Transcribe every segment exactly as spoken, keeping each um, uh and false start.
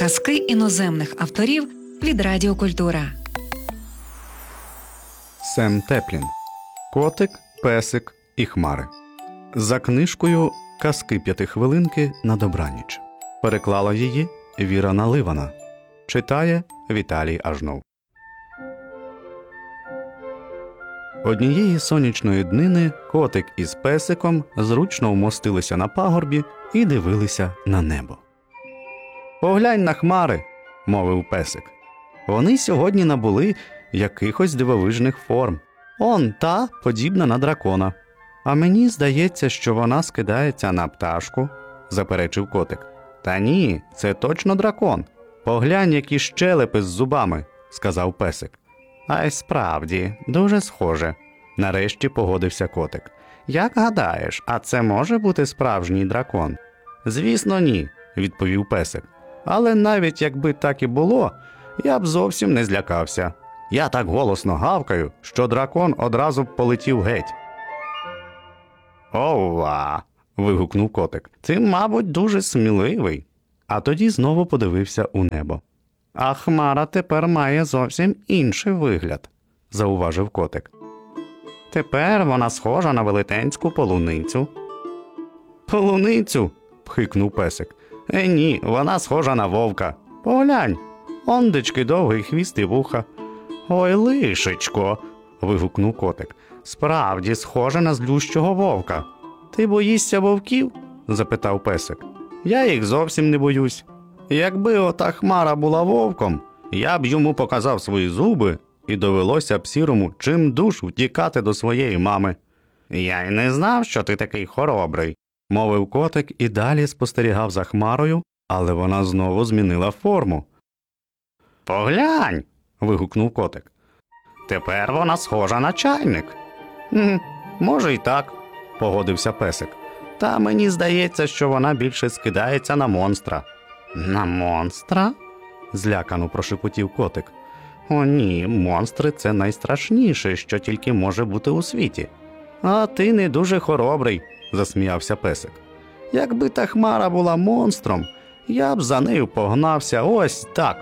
Казки іноземних авторів від Радіо Культура. Сем Теплін. Котик, песик і хмари. За книжкою «Казки п'ятихвилинки на добраніч». Переклала її Віра Наливана. Читає Віталій Ажнов. Однієї сонячної днини котик із песиком зручно вмостилися на пагорбі і дивилися на небо. «Поглянь на хмари», – мовив песик. «Вони сьогодні набули якихось дивовижних форм. Он та подібна на дракона. А мені здається, що вона скидається на пташку», – заперечив котик. «Та ні, це точно дракон. Поглянь, які щелепи з зубами», – сказав песик. «А й справді, дуже схоже», – нарешті погодився котик. «Як гадаєш, а це може бути справжній дракон?» «Звісно, ні», – відповів песик. «Але навіть якби так і було, я б зовсім не злякався. Я так голосно гавкаю, що дракон одразу б полетів геть». «Ова!» – вигукнув котик. «Ти, мабуть, дуже сміливий». А тоді знову подивився у небо. «А хмара тепер має зовсім інший вигляд», – зауважив котик. «Тепер вона схожа на велетенську полуницю». «Полуницю?» – пхикнув песик. «Е, ні, вона схожа на вовка. Поглянь, ондечки довгий хвіст і вуха». «Ой, лишечко!» – вигукнув котик. «Справді схожа на злющого вовка». «Ти боїшся вовків?» – запитав песик. «Я їх зовсім не боюсь. Якби ота хмара була вовком, я б йому показав свої зуби і довелося б сірому чим душ втікати до своєї мами». «Я й не знав, що ти такий хоробрий», – мовив котик і далі спостерігав за хмарою, але вона знову змінила форму. «Поглянь!» – вигукнув котик. «Тепер вона схожа на чайник». «Хм, може й так», – погодився песик. «Та мені здається, що вона більше скидається на монстра». «На монстра?» – злякано прошепотів котик. «О ні, монстри – це найстрашніше, що тільки може бути у світі». «А ти не дуже хоробрий», – засміявся песик. «Якби та хмара була монстром, я б за нею погнався ось так».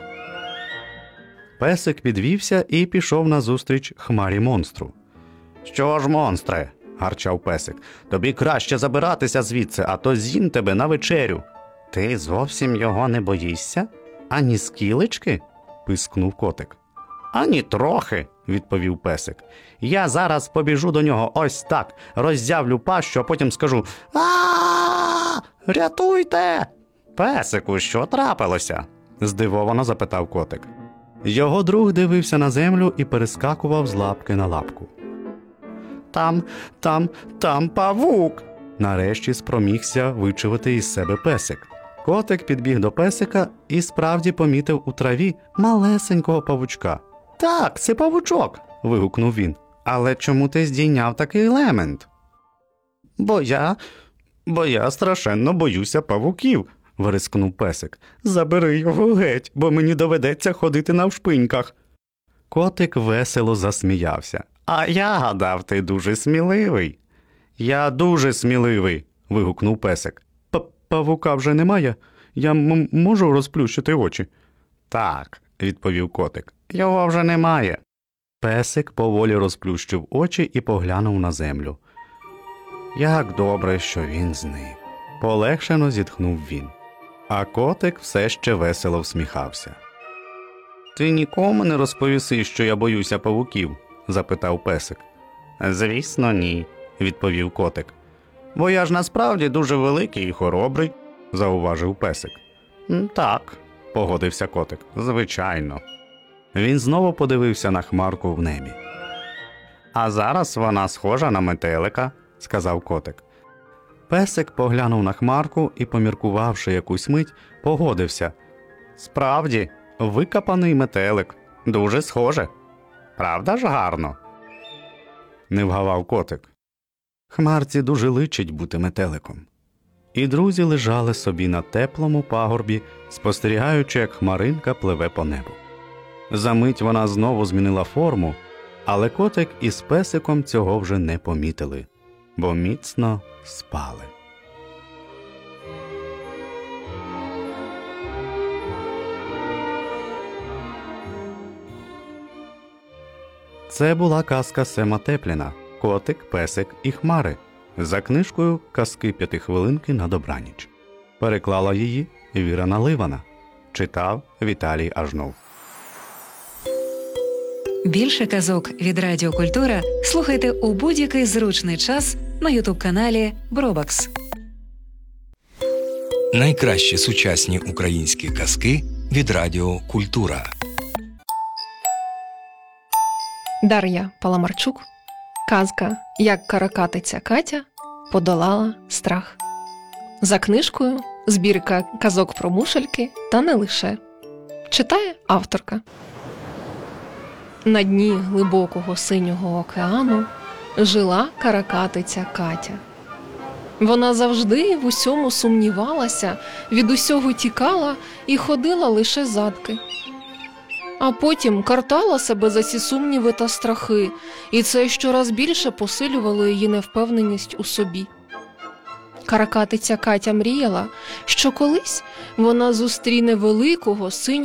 Песик підвівся і пішов назустріч хмарі монстру. «Що ж, монстре?» – гарчав песик. «Тобі краще забиратися звідси, а то з'їм тебе на вечерю». «Ти зовсім його не боїшся? Ані скілечки?» – пискнув котик. «Ані трохи», – відповів песик. «Я зараз побіжу до нього ось так, роззявлю пащу, а потім скажу: «А-а-а! Рятуйте!» «Песику, що трапилося?» – здивовано запитав котик. Його друг дивився на землю і перескакував з лапки на лапку. «Там, там, там павук!» – нарешті спромігся вичавити із себе песик. Котик підбіг до песика і справді помітив у траві малесенького павучка. «Так, це павучок!» – вигукнув він. «Але чому ти здійняв такий лемент?» «Бо я... бо я страшенно боюся павуків!» – вирискнув песик. «Забери його геть, бо мені доведеться ходити навшпиньках». Котик весело засміявся. «А я гадав, ти дуже сміливий». «Я дуже сміливий!» – вигукнув песик. «Павука вже немає? Я м- можу розплющити очі?» «Так», – відповів котик, – «його вже немає». Песик поволі розплющив очі і поглянув на землю. «Як добре, що він зник», – полегшено зітхнув він. А котик все ще весело всміхався. «Ти нікому не розповіси, що я боюся павуків?» – запитав песик. «Звісно, ні», – відповів котик. «Бо я ж насправді дуже великий і хоробрий», – зауважив песик. «Так», – погодився котик, – «звичайно». Він знову подивився на хмарку в небі. «А зараз вона схожа на метелика», – сказав котик. Песик поглянув на хмарку і, поміркувавши якусь мить, погодився. «Справді, викопаний метелик. Дуже схоже. Правда ж гарно?» Не вгавав котик. Хмарці дуже личить бути метеликом. І друзі лежали собі на теплому пагорбі, спостерігаючи, як хмаринка пливе по небу. Замить вона знову змінила форму, але котик із песиком цього вже не помітили, бо міцно спали. Це була казка Сема Тепліна «Котик, песик і хмари» за книжкою «Казки п'ятихвилинки на добраніч». Переклала її Віра Наливана. Читав Віталій Ажнов. Більше казок від Радіо Культура слухайте у будь-який зручний час на ютуб-каналі Бробакс. Найкращі сучасні українські казки від Радіо Культура. Дар'я Паламарчук. Казка «Як каракатиця Катя подолала страх». За книжкою збірка казок про мушельки та не лише. Читає авторка. На дні глибокого синього океану жила каракатиця Катя. Вона завжди в усьому сумнівалася, від усього тікала і ходила лише задки. А потім картала себе за ці сумніви та страхи, і це щораз більше посилювало її невпевненість у собі. Каракатиця Катя мріяла, що колись вона зустріне великого синього